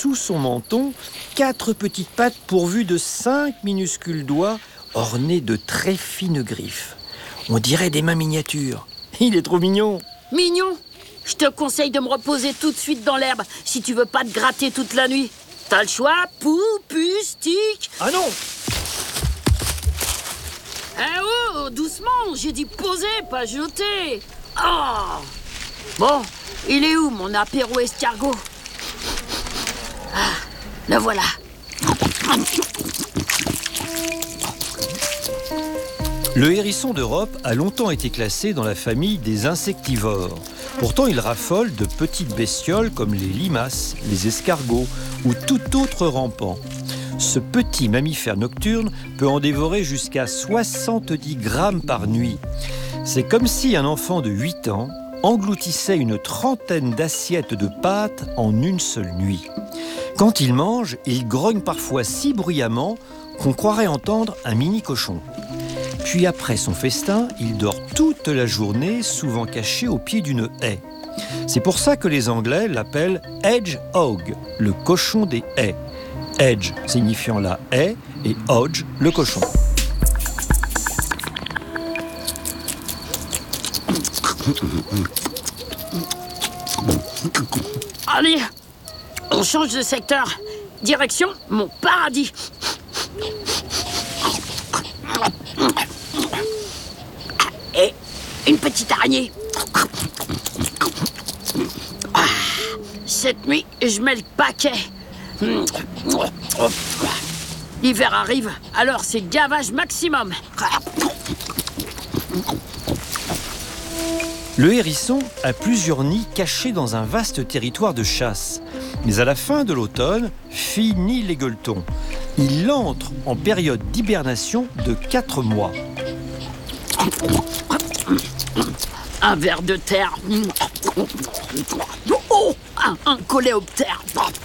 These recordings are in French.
sous son menton 4 petites pattes pourvues de 5 minuscules doigts ornés de très fines griffes. On dirait des mains miniatures. Il est trop mignon. Mignon, je te conseille de me reposer tout de suite dans l'herbe si tu veux pas te gratter toute la nuit. T'as le choix, poupustique. Ah non! Eh oh, doucement, j'ai dit poser, pas jeter. Oh. Bon, il est où mon apéro escargot? Ah, le voilà. Le hérisson d'Europe a longtemps été classé dans la famille des insectivores. Pourtant, il raffole de petites bestioles comme les limaces, les escargots ou tout autre rampant. Ce petit mammifère nocturne peut en dévorer jusqu'à 70 grammes par nuit. C'est comme si un enfant de 8 ans engloutissait une trentaine d'assiettes de pâtes en une seule nuit. Quand il mange, il grogne parfois si bruyamment qu'on croirait entendre un mini-cochon. Puis après son festin, il dort toute la journée, souvent caché au pied d'une haie. C'est pour ça que les Anglais l'appellent hedgehog, le cochon des haies. Hedge signifiant la haie et hodge, le cochon. Allez, on change de secteur. Direction mon paradis. Et une petite araignée. Ah, cette nuit, je mets le paquet. L'hiver arrive, alors c'est gavage maximum. Le hérisson a plusieurs nids cachés dans un vaste territoire de chasse. Mais à la fin de l'automne, fini les gueuletons. Il entre en période d'hibernation de 4 mois. Un ver de terre. Oh, un coléoptère.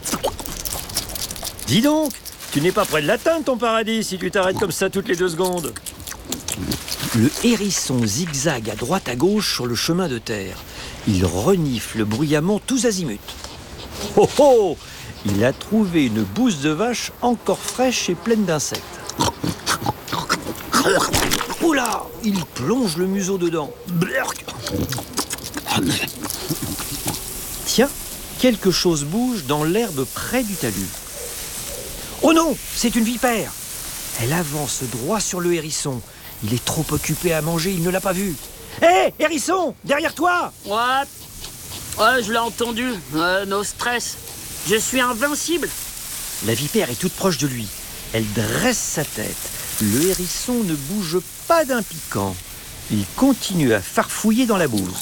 Dis donc, tu n'es pas près de l'atteindre ton paradis si tu t'arrêtes comme ça toutes les 2 secondes. Le hérisson zigzague à droite à gauche sur le chemin de terre. Il renifle bruyamment tous azimuts. Oh oh! Il a trouvé une bouse de vache encore fraîche et pleine d'insectes. Oula! Il plonge le museau dedans. Tiens, quelque chose bouge dans l'herbe près du talus. Oh non! C'est une vipère! Elle avance droit sur le hérisson. Il est trop occupé à manger, il ne l'a pas vu. Hé, hérisson! Derrière toi! What? Ouais, je l'ai entendu. No stress. Je suis invincible. La vipère est toute proche de lui. Elle dresse sa tête. Le hérisson ne bouge pas d'un piquant. Il continue à farfouiller dans la bouse.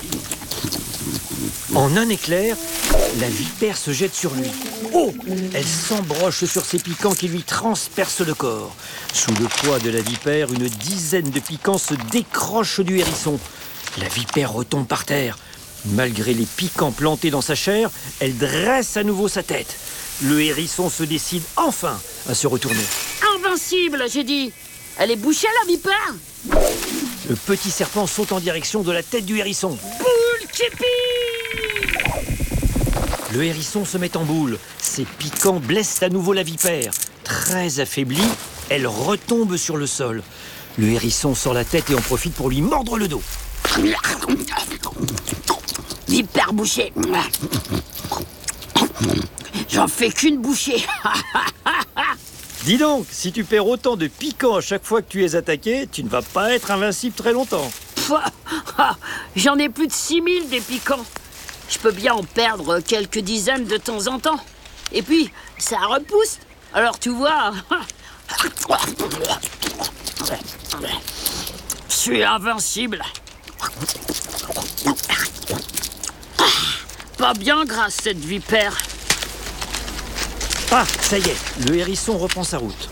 En un éclair, la vipère se jette sur lui. Oh! Elle s'embroche sur ses piquants qui lui transpercent le corps. Sous le poids de la vipère, une dizaine de piquants se décrochent du hérisson. La vipère retombe par terre. Malgré les piquants plantés dans sa chair, elle dresse à nouveau sa tête. Le hérisson se décide enfin à se retourner. Invincible, j'ai dit. Elle est bouchée, la vipère? Le petit serpent saute en direction de la tête du hérisson. Boule képi! Le hérisson se met en boule. Ses piquants blessent à nouveau la vipère. Très affaiblie, elle retombe sur le sol. Le hérisson sort la tête et en profite pour lui mordre le dos. Vipère bouchée. J'en fais qu'une bouchée. Dis donc, si tu perds autant de piquants à chaque fois que tu es attaqué, tu ne vas pas être invincible très longtemps. J'en ai plus de 6000 des piquants. Je peux bien en perdre quelques dizaines de temps en temps. Et puis, ça repousse. Alors tu vois... Je suis invincible. Pas bien grâce cette vipère. Ah, ça y est, le hérisson reprend sa route.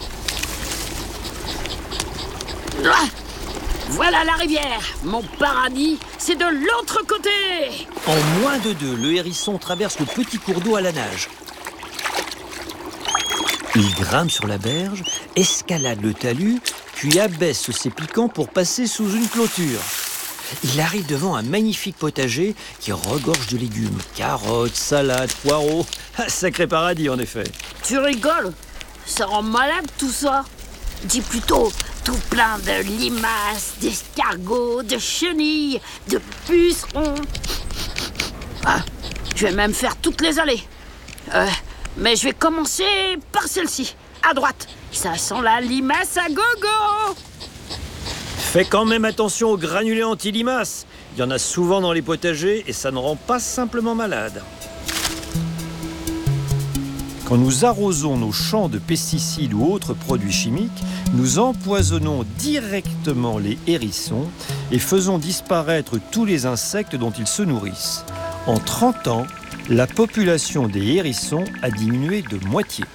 Voilà la rivière. Mon paradis, c'est de l'autre côté. En moins de 2, le hérisson traverse le petit cours d'eau à la nage. Il grimpe sur la berge, escalade le talus, puis abaisse ses piquants pour passer sous une clôture. Il arrive devant un magnifique potager qui regorge de légumes. Carottes, salades, poireaux. Un sacré paradis en effet. Tu rigoles? Ça rend malade tout ça. Dis plutôt tout plein de limaces, d'escargots, de chenilles, de pucerons. Ah, je vais même faire toutes les allées. Mais je vais commencer par celle-ci, à droite. Ça sent la limace à gogo. Fais quand même attention aux granulés anti-limaces. Il y en a souvent dans les potagers et ça ne rend pas simplement malade. Quand nous arrosons nos champs de pesticides ou autres produits chimiques, nous empoisonnons directement les hérissons et faisons disparaître tous les insectes dont ils se nourrissent. En 30 ans, la population des hérissons a diminué de moitié.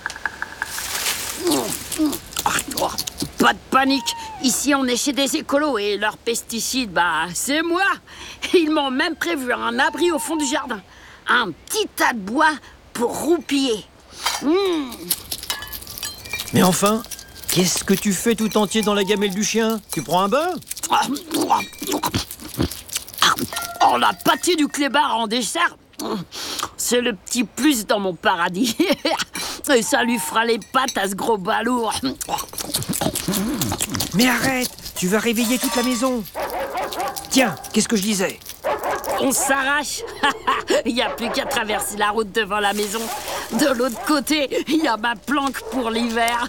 Pas de panique, ici on est chez des écolos et leurs pesticides, c'est moi. Ils m'ont même prévu un abri au fond du jardin. Un petit tas de bois pour roupiller. Mais enfin, qu'est-ce que tu fais tout entier dans la gamelle du chien? Tu prends un bain? Oh, la pâtée du clébard en dessert, c'est le petit plus dans mon paradis. Et ça lui fera les pattes à ce gros balourd. Mais arrête, tu vas réveiller toute la maison. Tiens, qu'est-ce que je disais? On s'arrache. Il n'y a plus qu'à traverser la route devant la maison. De l'autre côté, il y a ma planque pour l'hiver.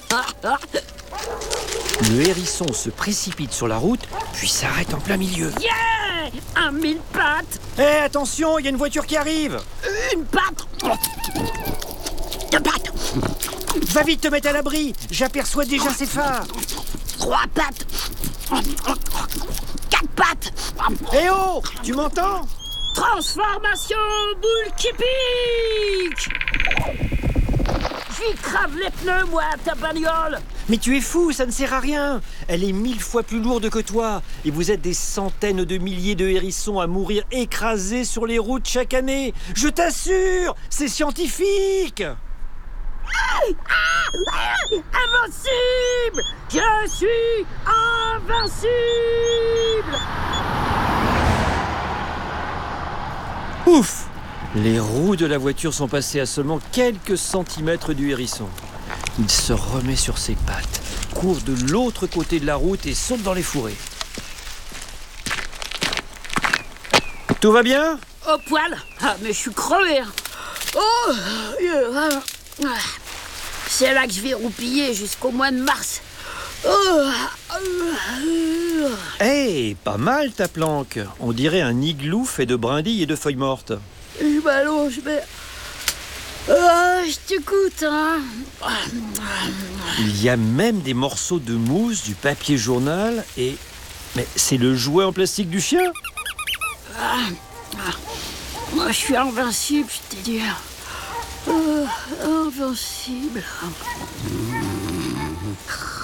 Le hérisson se précipite sur la route, puis s'arrête en plein milieu. Yeah! Un mille pattes. Hé, attention, il y a une voiture qui arrive. Une patte. Deux pattes. Va vite te mettre à l'abri, j'aperçois déjà ses phares. Trois pattes. Quatre pattes. Eh oh, tu m'entends? Transformation boule qui pique. J'y crave les pneus, moi, ta bagnole. Mais tu es fou, ça ne sert à rien. Elle est 1000 fois plus lourde que toi. Et vous êtes des centaines de milliers de hérissons à mourir écrasés sur les routes chaque année. Je t'assure, c'est scientifique. Invincible! Je suis invincible! Ouf! Les roues de la voiture sont passées à seulement quelques centimètres du hérisson. Il se remet sur ses pattes, court de l'autre côté de la route et saute dans les fourrés. Tout va bien? Au poil. Mais je suis crevé. Oh, c'est là que je vais roupiller jusqu'au mois de mars. Hey, pas mal ta planque. On dirait un igloo fait de brindilles et de feuilles mortes. Je m'allonge, mais... je t'écoute, hein. Il y a même des morceaux de mousse, du papier journal et... Mais c'est le jouet en plastique du chien? Moi, je suis invincible, je t'ai dit. Invincible.